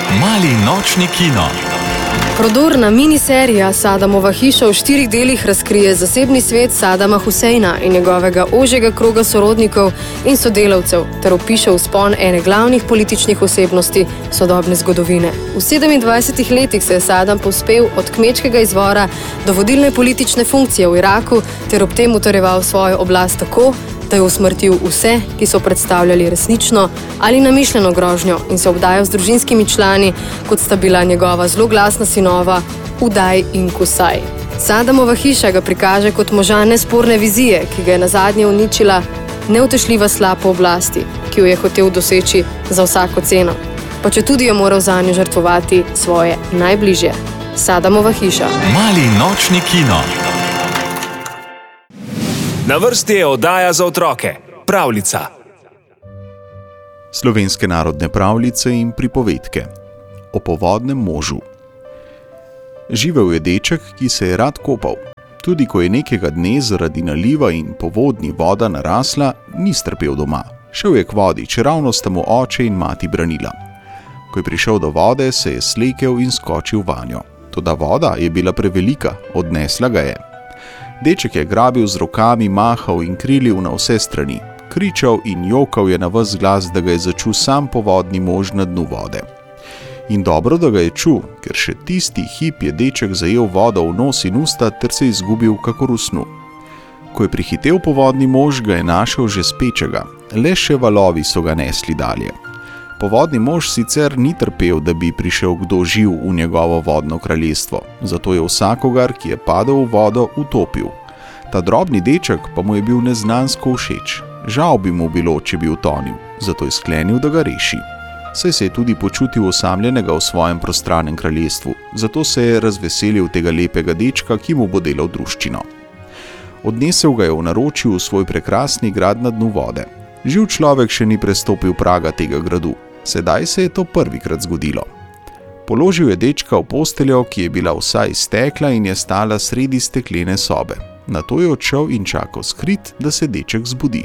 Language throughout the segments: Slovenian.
Mali nočni kino. Prodorna miniserija Sadamova hiša v 4 delih razkrije zasebni svet Sadama Huseina in njegovega ožjega kroga sorodnikov in sodelavcev ter opiše vzpon ene glavnih političnih osebnosti sodobne zgodovine. V 27 letih se je Sadam povzpel od kmečkega izvora do vodilne politične funkcije v Iraku ter ob tem utrjeval svojo oblast tako, da je usmrtil vse, ki so predstavljali resnično ali namišljeno grožnjo in se obdajal z družinskimi člani, kot sta bila njegova zloglasna sinova Udaj in Kusaj. Sadamova hiša ga prikaže kot moža nesporne vizije, ki ga je nazadnje uničila neutešljiva sla po oblasti, ki jo je hotel doseči za vsako ceno, pa četudi je moral zanjo žrtvovati svoje najbližje. Sadamova hiša. Mali nočni kino. Na vrsti je oddaja za otroke, pravljica. Slovenske narodne pravljice in pripovedke o povodnem možu. Živel je deček, ki se je rad kopal. Tudi ko je nekega dne zaradi naliva in povodni voda narasla, ni strpel doma. Šel je k vodi, čeravno sta mu oče in mati branila. Ko je prišel do vode, se je slekel in skočil vanjo. Toda voda je bila prevelika, odnesla ga je. Deček je grabil z rokami, mahal in krilil na vse strani. Kričal in jokal je na ves glas, da ga je začul sam povodni mož na dnu vode. In dobro, da ga je čul, ker še tisti hip je deček zajel vodo v nos in usta ter se izgubil kakor v snu. Ko je prihitel povodni mož, ga je našel že spečega, le še valovi so ga nesli dalje. Povodni mož sicer ni trpel, da bi prišel kdo živ v njegovo vodno kraljestvo, zato je vsakogar, ki je padel v vodo, utopil. Ta drobni deček pa mu je bil neznansko všeč. Žal bi mu bilo, če bi utonil, zato je sklenil, da ga reši. Saj se je tudi počutil osamljenega v svojem prostranem kraljestvu, zato se je razveselil tega lepega dečka, ki mu bo delal druščino. Odnesel ga je v naročju v svoj prekrasni grad na dnu vode. Živ človek še ni prestopil praga tega gradu. Sedaj se je to prvikrat zgodilo. Položil je dečka v posteljo, ki je bila vsa iz stekla in je stala sredi steklene sobe. Nato je odšel in čakal skrit, da se deček zbudi.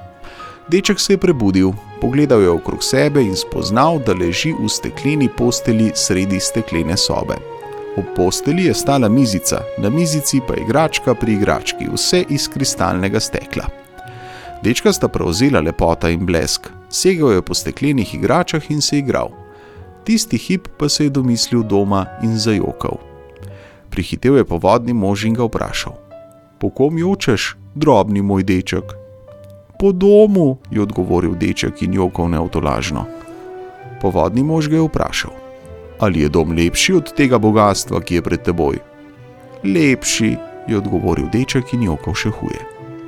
Deček se je prebudil, pogledal je okrog sebe in spoznal, da leži v stekleni posteli sredi steklene sobe. Ob posteli je stala mizica, na mizici pa igračka pri igrački, vse iz kristalnega stekla. Dečka sta prevzela lepota in blesk, segal je po steklenih igračah in se igral. Tisti hip pa se je domislil doma in zajokal. Prihitel je povodni mož in ga vprašal: "Po kom jočeš, drobni moj deček?" "Po domu," je odgovoril deček in jokal neutolažno. Povodni mož ga je vprašal: "Ali je dom lepši od tega bogastva, ki je pred teboj?" "Lepši," je odgovoril deček in jokal še huje.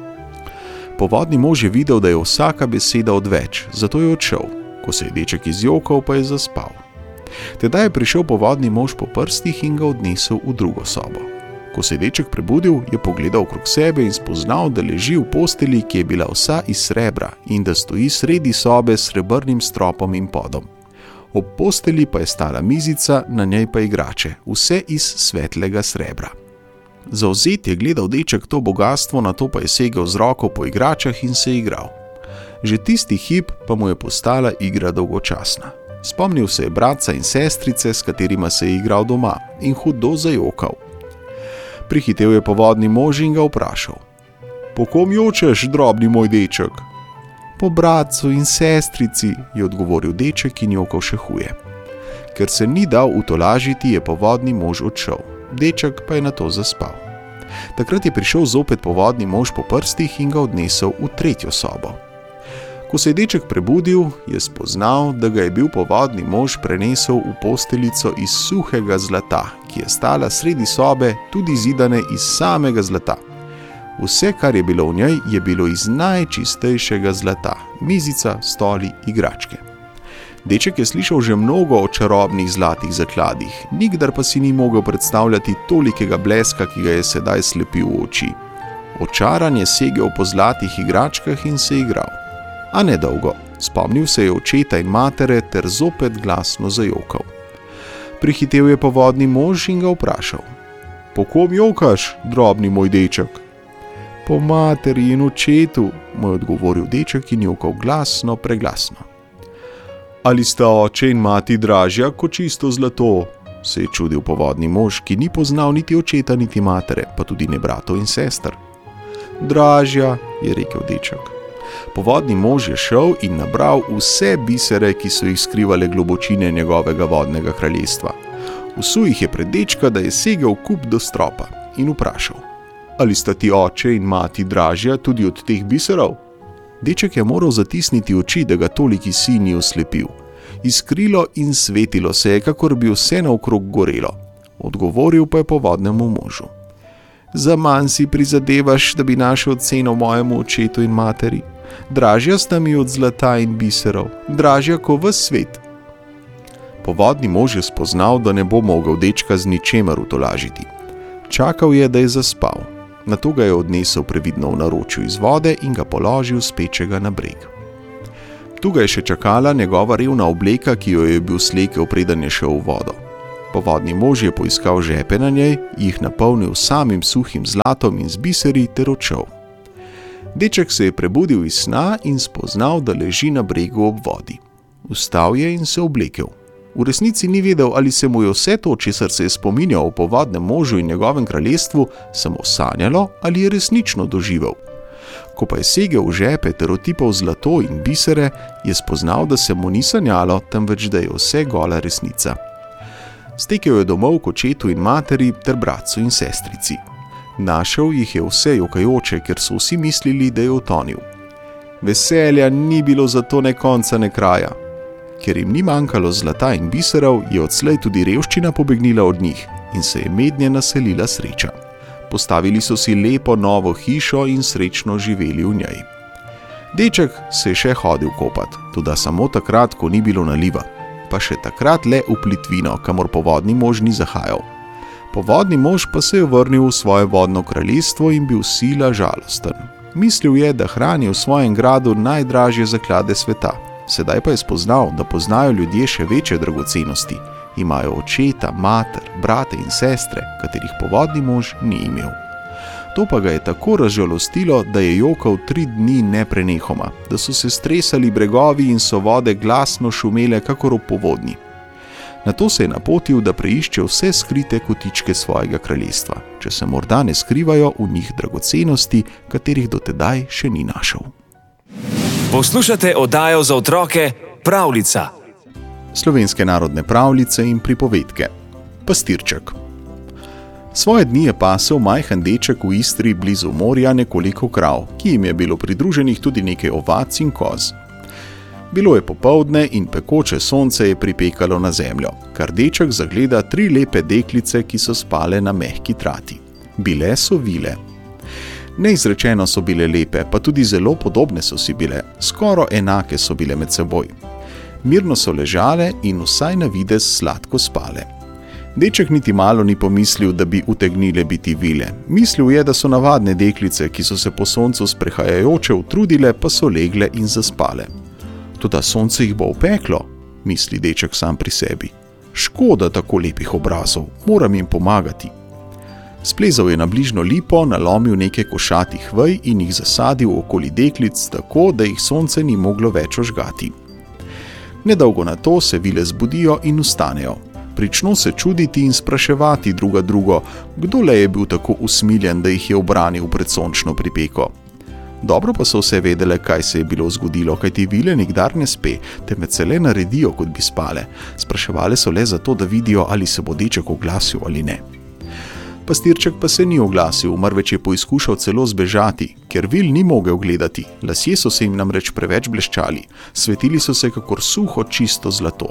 Povodni mož je videl, da je vsaka beseda odveč, zato je odšel. Ko se je deček izjokal, pa je zaspal. Tedaj je prišel povodni mož po prstih in ga odnesel v drugo sobo. Ko se je deček prebudil, je pogledal okrog sebe in spoznal, da leži v posteli, ki je bila vsa iz srebra in da stoji sredi sobe s srebrnim stropom in podom. Ob posteli pa je stala mizica, na njej pa igrače, vse iz svetlega srebra. Zavzet je gledal deček to bogastvo, nato pa je segel z roko po igračah in se igral. Že tisti hip pa mu je postala igra dolgočasna. Spomnil se je bratca in sestrice, s katerima se je igral doma, in hudo zajokal. Prihitel je povodni mož in ga vprašal: "Po kom jočeš, drobni moj deček?" "Po bratcu in sestrici," je odgovoril deček in jokal še huje. Ker se ni dal utolažiti, je povodni mož odšel. Deček pa je nato zaspal. Takrat je prišel zopet povodni mož po prstih in ga odnesel v tretjo sobo. Ko se je deček prebudil, je spoznal, da ga je bil povodni mož prenesel v posteljico iz suhega zlata, ki je stala sredi sobe, tudi zidane iz samega zlata. Vse, kar je bilo v njej, je bilo iz najčistejšega zlata, mizica, stoli, igračke. Deček je slišal že mnogo o čarobnih zlatih zakladih, nikdar pa si ni mogel predstavljati tolikega bleska, ki ga je sedaj slepil v oči. Očaran je segel po zlatih igračkah in se igral. A ne dolgo, spomnil se je očeta in matere ter zopet glasno zajokal. Prihitel je povodni mož in ga vprašal: "Po kom jokaš, drobni moj deček?" "Po materi in očetu," mu je odgovoril deček in jokal glasno, preglasno. Ali sta oče in mati dražja kot čisto zlato? Se je čudil povodni mož, ki ni poznal niti očeta, niti matere, pa tudi ne bratov in sester. Dražja, je rekel deček. Povodni mož je šel in nabral vse bisere, ki so jih skrivale globočine njegovega vodnega kraljestva. Vsul jih je pred dečka, da je segel kup do stropa in vprašal: Ali sta ti oče in mati dražja tudi od teh biserov? Deček je moral zatisniti oči, da ga toliki sin ni oslepil. Iskrilo in svetilo se je, kakor bi vse naokrog gorelo. Odgovoril pa je povodnemu možu: Zaman si prizadevaš, da bi našel ceno mojemu očetu in materi. Dražja sta mi od zlata in biserov, dražja ko ves svet. Povodni mož je spoznal, da ne bo mogel dečka z ničemer utolažiti. Čakal je, da je zaspal. Nato ga je odnesel previdno v naročju iz vode in ga položil spečega na breg. Tu ga je še čakala njegova revna obleka, ki jo je bil slekel, preden je šel v vodo. Povodni mož je poiskal žepe na njej, jih napolnil samim suhim zlatom in z biseri ter odšel. Deček se je prebudil iz sna in spoznal, da leži na bregu ob vodi. Vstal je in se oblekel. V resnici ni vedel, ali se mu je vse to, česar se je spominjal o povodnem možu in njegovem kraljestvu, samo sanjalo ali je resnično doživel. Ko pa je segel v žepe ter otipal zlato in bisere, je spoznal, da se mu ni sanjalo, temveč da je vse gola resnica. Stekel je domov k očetu in materi ter bratcu in sestrici. Našel jih je vse jokajoče, ker so vsi mislili, da je utonil. Veselja ni bilo zato ne konca ne kraja. Ker jim ni manjkalo zlata in biserov, je odslej tudi revščina pobegnila od njih in se je mednje naselila sreča. Postavili so si lepo novo hišo in srečno živeli v njej. Deček se je še hodil kopat, toda samo takrat, ko ni bilo naliva, pa še takrat le v plitvino, kamor povodni mož ni zahajal. Povodni mož pa se je vrnil v svoje vodno kraljestvo in bil sila žalosten. Mislil je, da hrani v svojem gradu najdražje zaklade sveta. Sedaj pa je spoznal, da poznajo ljudje še večje dragocenosti. Imajo očeta, mater, brate in sestre, katerih povodni mož ni imel. To pa ga je tako razžalostilo, da je jokal 3 dni neprenehoma, da so se stresali bregovi in so vode glasno šumele kakor ob povodni. Nato se je napotil, da preišče vse skrite kotičke svojega kraljestva, če se morda ne skrivajo v njih dragocenosti, katerih dotedaj še ni našel. Poslušate oddajo za otroke Pravljica. Slovenske narodne pravljice in pripovedke. Pastirček. Svoje dni je pasel majhen deček v Istri blizu morja nekoliko krav, ki jim je bilo pridruženih tudi nekaj ovac in koz. Bilo je popoldne in pekoče sonce je pripekalo na zemljo, kar deček zagleda 3 lepe deklice, ki so spale na mehki trati. Bile so vile. Neizrečeno so bile lepe, pa tudi zelo podobne so si bile, skoro enake so bile med seboj. Mirno so ležale in vsaj na videz sladko spale. Deček niti malo ni pomislil, da bi utegnile biti vile. Mislil je, da so navadne deklice, ki so se po soncu sprehajajoče utrudile, pa so legle in zaspale. Toda sonce jih bo opeklo, misli deček sam pri sebi. Škoda tako lepih obrazov, moram jim pomagati. Splezal je na bližnjo lipo, nalomil nekaj košatih vej in jih zasadil okoli deklic tako, da jih sonce ni moglo več ožgati. Nedolgo na to se vile zbudijo in vstanejo. Prično se čuditi in spraševati druga drugo, kdo le je bil tako usmiljen, da jih je obranil pred sončno pripeko. Dobro pa so vse vedele, kaj se je bilo zgodilo, kajti vile nikdar ne spe, temveč se le naredijo, kot bi spale. Spraševale so le zato, da vidijo, ali se bo deček oglasil ali ne. Pastirček pa se ni oglasil, marveč je poizkušal celo zbežati, ker vil ni mogel gledati, lasje so se jim namreč preveč bleščali, svetili so se kakor suho čisto zlato.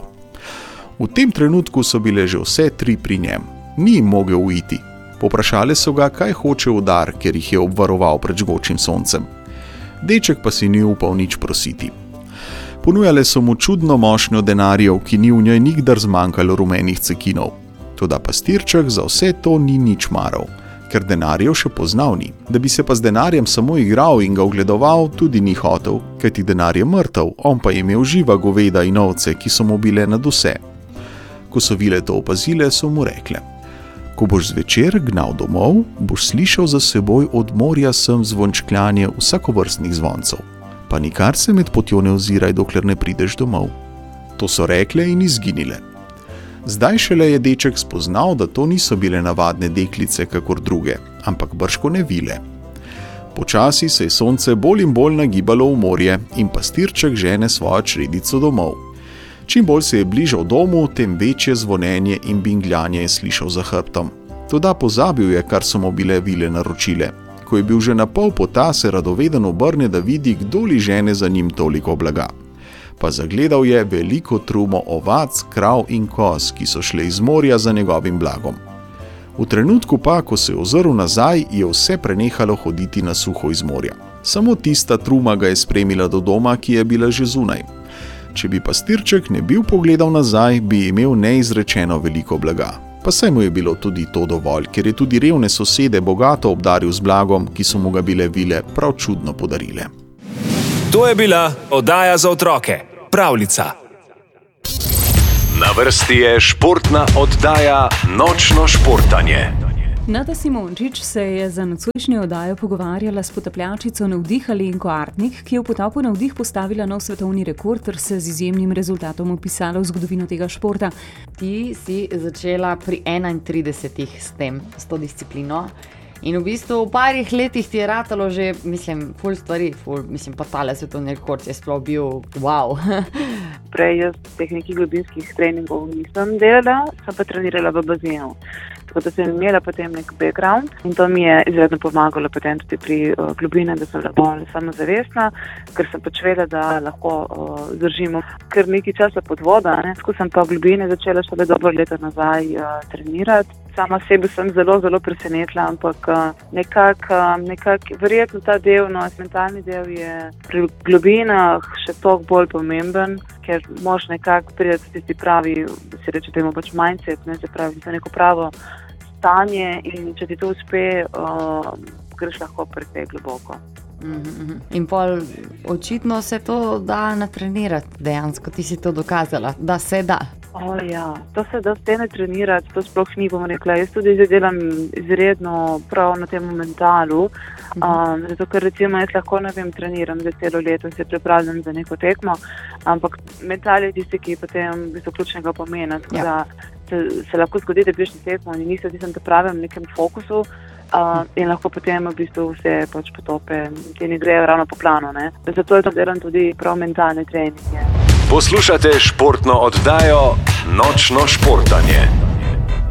V tem trenutku so bile že vse 3 pri njem, ni jim mogel uiti. Poprašale so ga, kaj hoče v dar, ker jih je obvaroval pred žgočim soncem. Deček pa si ni upal nič prositi. Ponujale so mu čudno mošnjo denarjev, ki ni v njej nikdar zmanjkalo rumenih cekinov. Toda pastirček za vse to ni nič maral, ker denarjev še poznal ni. Da bi se pa z denarjem samo igral in ga ogledoval, tudi ni hotel, kajti denar je mrtev, on pa je imel živa goveda in ovce, ki so mu bile nadvse. Ko so vile to opazile, so mu rekle: Ko boš zvečer gnal domov, boš slišal za seboj od morja sem zvončkljanje vsakovrstnih zvoncev, pa nikar se med potjo ne oziraj, dokler ne prideš domov. To so rekle in izginile. Zdaj šele je deček spoznal, da to niso bile navadne deklice kakor druge, ampak bržkone vile. Počasi se je sonce bolj in bolj nagibalo v morje in pastirček žene svojo čredico domov. Čim bolj se je bližal domu, tem večje zvonenje in bingljanje je slišal za hrbtom. Toda pozabil je, kar so mu bile vile naročile. Ko je bil že na pol pota, se radoveden obrne, da vidi, kdo li žene za njim toliko blaga. Pa zagledal je veliko trumo ovac, krav in koz, ki so šle iz morja za njegovim blagom. V trenutku pa, ko se je ozrl nazaj, je vse prenehalo hoditi na suho iz morja. Samo tista truma ga je spremila do doma, ki je bila že zunaj. Če bi pastirček ne bil pogledal nazaj, bi imel neizrečeno veliko blaga. Pa saj mu je bilo tudi to dovolj, ker je tudi revne sosede bogato obdaril z blagom, ki so mu ga bile vile prav čudno podarile. To je bila oddaja za otroke, Pravljica. Na vrsti je športna oddaja Nočno športanje. Nada Simončič se je za nocojšnjo oddajo pogovarjala s potapljačico Navdih Alenko Artnik, ki je v potopu Navdih postavila nov svetovni rekord ter se z izjemnim rezultatom vpisala v zgodovino tega športa. Ti si začela pri 31 s to disciplino in v bistvu v parih letih ti je ratalo že, ful stvari, pa tale svetovni rekord je sploh bil wow. Prej jaz teh nekih globinskih treningov nisem delala, sem pa trenirala v bazenu. Tako da sem imela potem nek background in to mi je izredno pomagalo potem tudi pri globine, da sem bila bolj samozavestna, ker sem pač vedela, da lahko zdržimo kar nekaj časa pod vodo. Tako sem pa globine začela šele dobro leto nazaj trenirati. Sama sebi sem zelo, zelo presenetila, ampak nekako verjetno ta del, mentalni del je pri globinah še toliko bolj pomemben, ker moraš nekako priti tisti pravi, da si reče temu pač mindset, se pravi, za neko pravo stanje in če ti to uspe, greš lahko precej globoko. In pol očitno se to da natrenirati dejansko, ti si to dokazala, da se da. Ja, to se da natrenirati, to sploh ni, bom rekla. Jaz tudi zdaj delam izredno prav na tem mentalu, zato ker recimo jaz lahko, treniram za celo leto, se pripravljam za neko tekmo, ampak mental je tisti, ki je potem v bistvu ključnega pomena, tako da se lahko zgodi, da biš na tekmo in nisi v tem pravem nekem fokusu, in lahko potem v bistvu vse pač potope, ki ne grejo ravno po planu. Zato je to delam tudi prav mentalne treninge. Poslušate športno oddajo Nočno športanje.